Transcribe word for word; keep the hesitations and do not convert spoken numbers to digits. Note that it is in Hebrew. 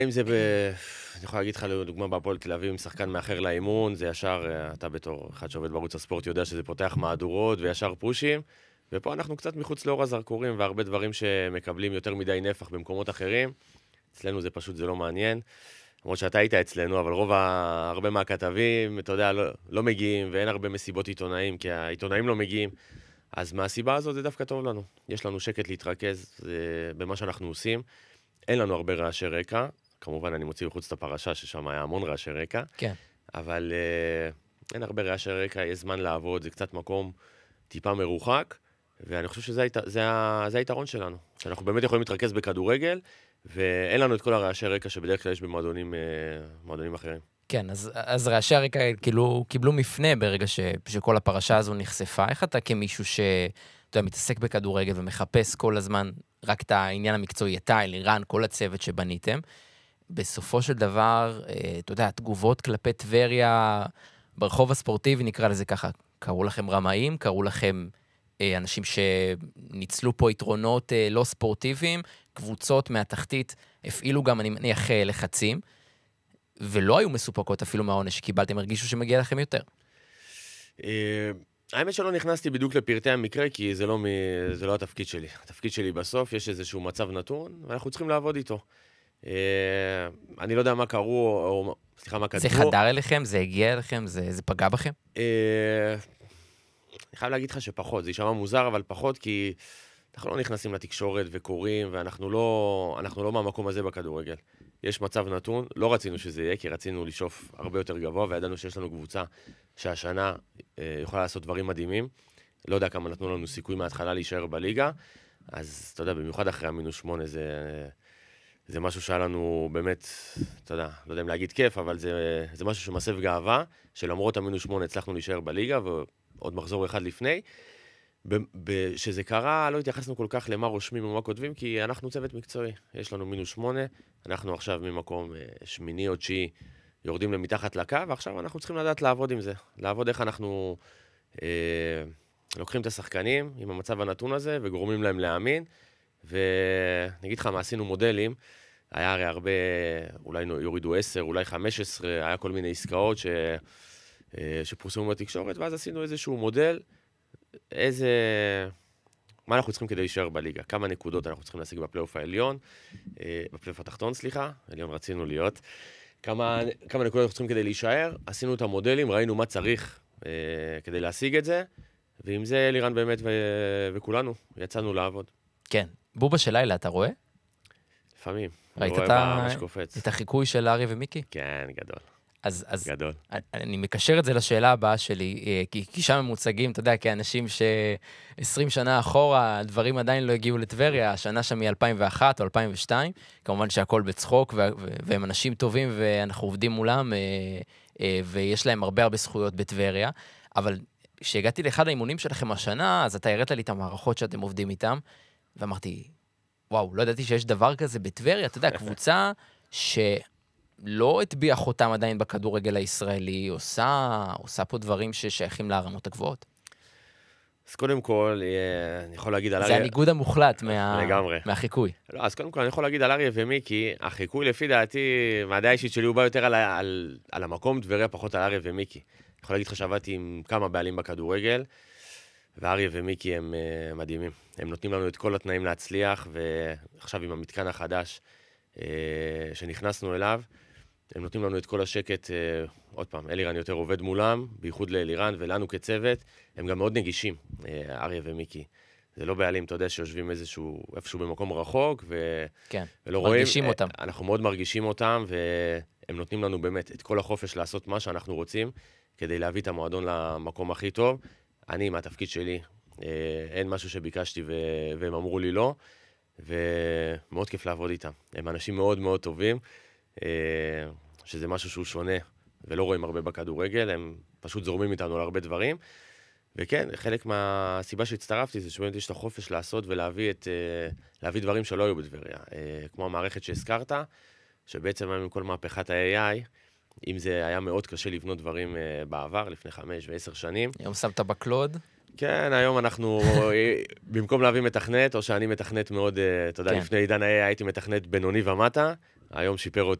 אם זה ב... אני יכול להגיד לך, לדוגמה, בהפועל תל אביב, אם שחקן מאחר לאימון, זה ישר, אתה בתור אחד שעובד בערוץ הספורט יודע שזה פותח מהדורות וישר פושים, ופה אנחנו קצת מחוץ לאור הזרקורים, והרבה דברים שמקבלים יותר מדי נפח במקומות אחרים. אצלנו זה פשוט, זה לא מעניין. למרות שאתה היית אצלנו, אבל רוב ה... הרבה מהכתבים, אתה יודע, לא, לא מגיעים, ואין הרבה מסיבות עיתונאים, כי העיתונאים לא מגיעים. אז מהסיבה הזאת זה דווקא טוב לנו. יש לנו שקט להתרכז במה שאנחנו עושים. אין לנו הרבה רעשי רקע. כמובן, אני מוציא בחוץ את הפרשה, ששם היה המון רעשי רקע. כן. אבל אה, אין הרבה רעשי רקע, יש זמן לעבוד, זה קצת מקום טיפה מרוחק, ואני חושב שזה זה, זה, זה היתרון שלנו. שאנחנו באמת יכולים להתרכז בכדורגל, ואין לנו את כל הרעשי רקע שבדרך כלל יש במועדונים אה, מועדונים אחרים. כן, אז, אז רעשי הרקע כאילו קיבלו מפנה ברגע ש, שכל הפרשה הזו נחשפה. איך אתה כמישהו ש... אתה יודע, מתעסק בכדורגל ומחפש כל הזמן רק את העניין המקצועי, אתה, אלירן, כל הצוות שבניתם, בסופו של דבר, אתה יודע, תגובות כלפי טבריה, ברחוב הספורטיבי נקרא לזה ככה, קראו לכם רמאים, קראו לכם אנשים שניצלו פה יתרונות לא ספורטיביים, קבוצות מהתחתית הפעילו גם, אני מניח, לחצים, ולא היו מסופקות אפילו מהעונש שקיבלתם, הרגישו שמגיע לכם יותר. האמת שלא נכנסתי בדיוק לפרטי המקרה, כי זה לא, מ... זה לא התפקיד שלי. התפקיד שלי בסוף, יש איזשהו מצב נתון, ואנחנו צריכים לעבוד איתו. אני לא יודע מה קראו, או סליחה, מה כתבו. זה חדר אליכם? זה הגיע אליכם? זה, זה פגע בכם? אני חייב להגיד לך שפחות, זה יישמע מוזר, אבל פחות, כי אנחנו לא נכנסים לתקשורת וקוראים, ואנחנו לא, אנחנו לא מהמקום הזה בכדורגל. יש מצב נתון, לא רצינו שזה יהיה, כי רצינו לשאוף הרבה יותר גבוה, וידענו שיש לנו קבוצה שהשנה יכולה לעשות דברים מדהימים. לא יודע כמה נתנו לנו סיכוי מההתחלה להישאר בליגה, אז אתה יודע, במיוחד אחרי המינוס שמונה, זה, זה משהו שהיה לנו באמת, אתה יודע, לא יודע אם להגיד כיף, אבל זה, זה משהו שמסב גאווה, שלמרות המינוס שמונה הצלחנו להישאר בליגה, ועוד מחזור אחד לפני. שזה קרה, לא התייחסנו כל כך למה רושמים ומה כותבים, כי אנחנו צוות מקצועי. יש לנו מינוס שמונה, אנחנו עכשיו ממקום שמיני או תשיעי יורדים למתחת לקו, ועכשיו אנחנו צריכים לדעת לעבוד עם זה. לעבוד איך אנחנו אה, לוקחים את השחקנים עם המצב הנתון הזה, וגורמים להם להאמין. ונגיד לך מה, עשינו מודלים, היה הרי הרבה, אולי יורידו עשר, אולי חמש עשרה, היה כל מיני עסקאות ש, אה, שפורסמו בתקשורת, ואז עשינו איזשהו מודל, איזה... מה אנחנו צריכים כדי להישאר בליגה? כמה נקודות אנחנו צריכים להשיג בפלייאוף העליון, בפלייאוף התחתון, סליחה, עליון רצינו להיות. כמה, כמה נקודות אנחנו צריכים כדי להישאר, עשינו את המודלים, ראינו מה צריך אה, כדי להשיג את זה, ועם זה אלירן באמת ו... וכולנו יצאנו לעבוד. כן. בובה של לילה, אתה רואה? לפעמים. ראית את, ה... את החיקוי של ארי ומיקי? כן, גדול. אז, אז גדול. אני מקשר את זה לשאלה הבאה שלי, כי, כי שם הם מוצגים, אתה יודע, כאנשים ש-עשרים שנה אחורה, הדברים עדיין לא הגיעו לטבריה, השנה שם מ-אלפיים ואחת או אלפיים ושתיים, כמובן שהכל בצחוק, ו- ו- והם אנשים טובים, ואנחנו עובדים מולם, ויש להם הרבה הרבה זכויות בטבריה, אבל כשהגעתי לאחד האימונים שלכם השנה, אז אתה הראת לי את המערכות שאתם עובדים איתם, ואמרתי, וואו, לא ידעתי שיש דבר כזה בטבריה, אתה יודע, קבוצה ש... לא הטביע חותם עדיין בכדורגל הישראלי, עושה, עושה פה דברים ששייכים להרמות הגבוהות. אז קודם כל, אני יכול להגיד על זה אריה... הניגוד המוחלט מה... לגמרי. מהחיקוי. לא, אז קודם כל אני יכול להגיד על אריה ומיקי, החיקוי לפי דעתי, מהדעה האישית שלי הוא בא יותר על, על, על המקום טבריה, פחות על אריה ומיקי. אני יכול להגיד לך שעבדתי עם כמה בעלים בכדורגל, ואריה ומיקי הם uh, מדהימים. הם נותנים לנו את כל התנאים להצליח, ועכשיו עם המתקן החדש uh, שנכנסנו אליו, הם נותנים לנו את כל השקט, uh, עוד פעם, אלירן יותר עובד מולם, בייחוד לאלירן ולנו כצוות, הם גם מאוד נגישים, uh, אריה ומיקי. זה לא בעלים, אתה יודע, שיושבים איזשהו, איפשהו במקום רחוק, ו... כן, ולא מרגישים רואים, אותם. אנחנו מאוד מרגישים אותם, והם נותנים לנו באמת את כל החופש לעשות מה שאנחנו רוצים, כדי להביא את המועדון למקום הכי טוב. אני, מהתפקיד שלי, uh, אין משהו שביקשתי ו... והם אמרו לי לא, ומאוד כיף לעבוד איתם. הם אנשים מאוד מאוד טובים, שזה משהו שהוא שונה, ולא רואים הרבה בכדורגל, הם פשוט זורמים איתנו על הרבה דברים, וכן, חלק מהסיבה שהצטרפתי זה שבאמת יש את החופש לעשות ולהביא את, להביא דברים שלא היו בטבריה, כמו המערכת שהזכרת, שבעצם עם כל מהפכת ה-איי איי, אם זה היה מאוד קשה לבנות דברים בעבר, לפני חמש ועשר שנים. היום שמת בקלוד? כן, היום אנחנו, במקום להביא מתכנת, או שאני מתכנת מאוד, אתה יודע, לפני עידן ה-איי איי הייתי מתכנת בינוני ומטה, היום שיפר אותי